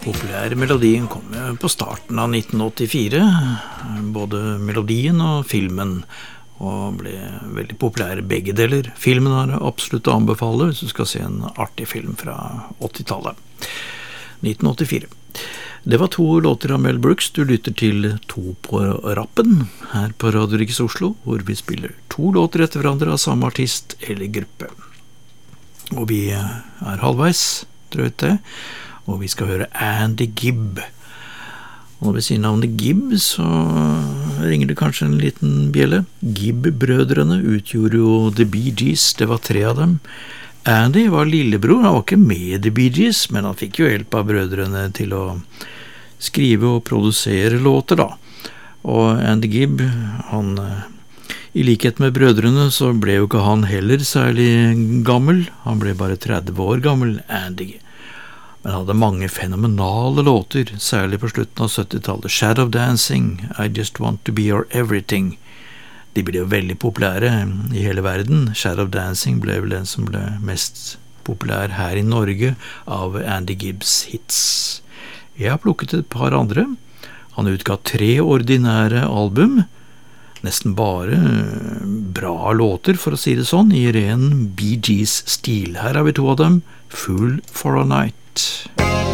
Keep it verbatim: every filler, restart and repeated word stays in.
Populære melodien kom på starten av nitten åttifire, både melodien og filmen, og ble veldig populære begge deler. Filmen er absolutt å anbefale hvis du skal se en artig film fra åttitallet. nitten åttifire. Det var to låter av Mel Brooks. Du lytter til To på rappen her på Radio Riks Oslo, hvor vi spiller to låter etter hverandre av samme artist eller gruppe. Og vi er halvveis, drøyt det, og vi skal høre Andy Gibb. Og når vi sier navnet Gibb, så ringer det kanskje en liten bjelle. Gibb-brødrene utgjorde jo The Bee Gees, det var tre av dem. Andy var lillebror, han var ikke med The Bee Gees, men han fikk jo hjelp av brødrene til å skrive og produsere låter da. Og Andy Gibb, han, i likhet med brødrene, så ble jo ikke han heller særlig gammel. Han ble bare tretti år gammel, Andy Gibb. Men han hadde mange fenomenale låter, særlig på slutten av syttitallet. Shadow Dancing, I Just Want to Be Your Everything. De ble jo veldig populære i hele verden. Shadow Dancing ble vel den som ble mest populær her i Norge av Andy Gibbs hits. Jeg har plukket et par andre. Han utgav tre ordinære album, nesten bare bra låter, for å si det sånn, i ren Bee Gees-stil. Her har vi to av dem, Fool for a Night.